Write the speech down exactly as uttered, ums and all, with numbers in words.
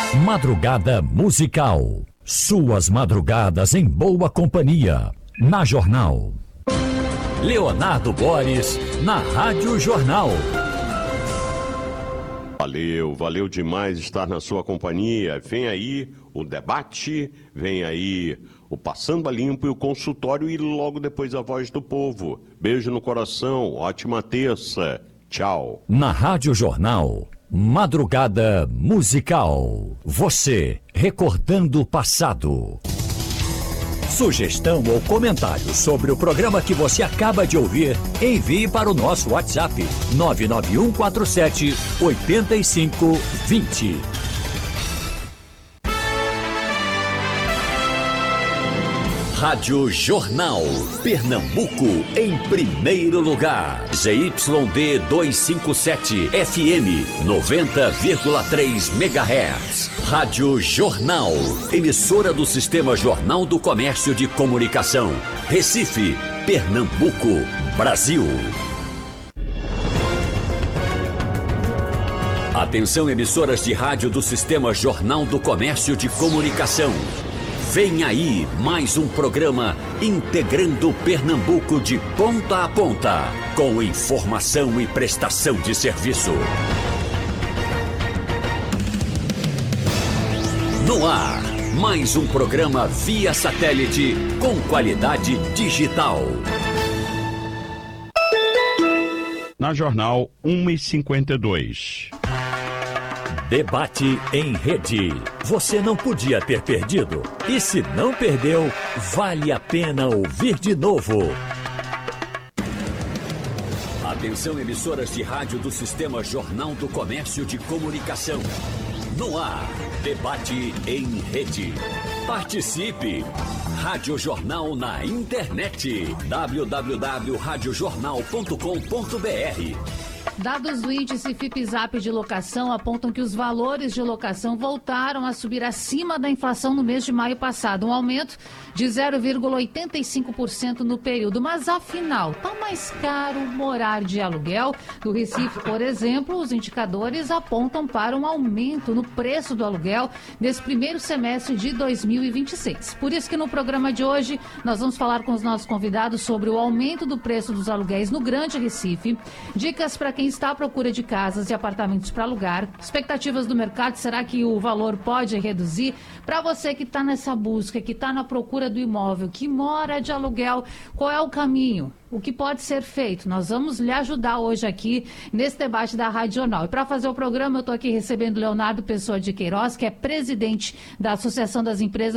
Madrugada musical. Suas madrugadas em boa companhia. Na Jornal. Leonardo Boris, na Rádio Jornal. Valeu, valeu demais estar na sua companhia. Vem aí o debate, vem aí o Passando a Limpo e o consultório e logo depois a Voz do Povo. Beijo no coração, ótima terça. Tchau. Na Rádio Jornal, Madrugada Musical. Você recordando o passado. Sugestão ou comentário sobre o programa que você acaba de ouvir, envie para o nosso WhatsApp nove nove um quatro sete oito cinco dois zero. Rádio Jornal, Pernambuco em primeiro lugar. Z Y D duzentos e cinquenta e sete, F M noventa vírgula três megahertz. Rádio Jornal, emissora do Sistema Jornal do Comércio de Comunicação. Recife, Pernambuco, Brasil. Atenção, emissoras de rádio do Sistema Jornal do Comércio de Comunicação. Vem aí mais um programa integrando Pernambuco de ponta a ponta, com informação e prestação de serviço. No ar, mais um programa via satélite com qualidade digital. Na Jornal, uma e cinquenta e dois. Debate em rede. Você não podia ter perdido. E se não perdeu, vale a pena ouvir de novo. Atenção, emissoras de rádio do Sistema Jornal do Comércio de Comunicação. No ar, debate em rede. Participe! Rádio Jornal na internet. w w w ponto rádio jornal ponto com ponto b r. Dados do índice Fipzap de locação apontam que os valores de locação voltaram a subir acima da inflação no mês de maio passado, um aumento de zero vírgula oitenta e cinco por cento no período. Mas, afinal, está mais caro morar de aluguel? No Recife, por exemplo, os indicadores apontam para um aumento no preço do aluguel nesse primeiro semestre de dois mil e vinte e seis. Por isso que no programa de hoje nós vamos falar com os nossos convidados sobre o aumento do preço dos aluguéis no Grande Recife, dicas para quem está à procura de casas e apartamentos para alugar, expectativas do mercado, será que o valor pode reduzir? Para você que está nessa busca, que está na procura do imóvel, que mora de aluguel, qual é o caminho? O que pode ser feito? Nós vamos lhe ajudar hoje aqui nesse debate da Rádio Jornal. E para fazer o programa, eu estou aqui recebendo Leonardo Pessoa de Queiroz, que é presidente da Associação das Empresas